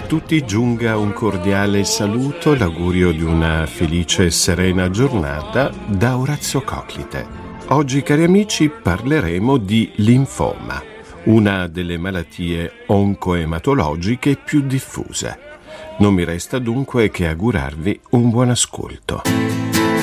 tutti giunga un cordiale saluto, l'augurio di una felice e serena giornata da Orazio Coclite. Oggi, cari amici, parleremo di linfoma, una delle malattie oncoematologiche più diffuse. Non mi resta dunque che augurarvi un buon ascolto.